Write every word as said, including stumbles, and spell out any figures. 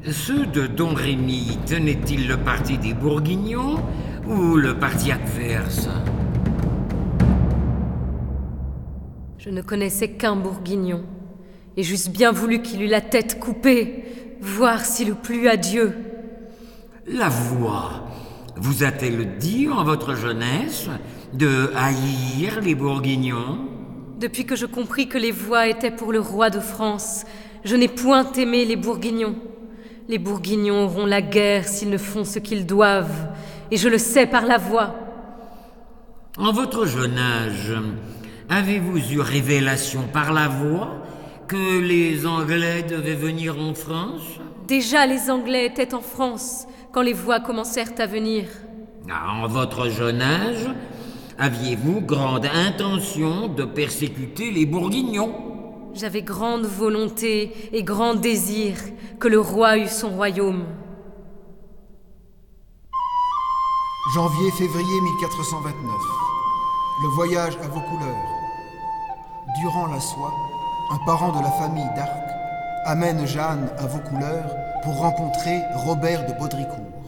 Ceux de Don Rémy tenaient-ils le parti des Bourguignons ou le parti adverse? Je ne connaissais qu'un Bourguignon, et j'eusse bien voulu qu'il eût la tête coupée, voir s'il eût plu à Dieu. La voix vous a-t-elle dit en votre jeunesse de haïr les Bourguignons? Depuis que je compris que les voix étaient pour le roi de France, je n'ai point aimé les Bourguignons. Les Bourguignons auront la guerre s'ils ne font ce qu'ils doivent, et je le sais par la voix. En votre jeune âge, avez-vous eu révélation par la voix que les Anglais devaient venir en France? Déjà les Anglais étaient en France quand les voix commencèrent à venir. En votre jeune âge, aviez-vous grande intention de persécuter les Bourguignons? J'avais grande volonté et grand désir que le roi eût son royaume. Janvier-février mille quatre cent vingt-neuf. Le voyage à Vaucouleurs. Durant la soie, un parent de la famille d'Arc amène Jeanne à Vaucouleurs pour rencontrer Robert de Baudricourt.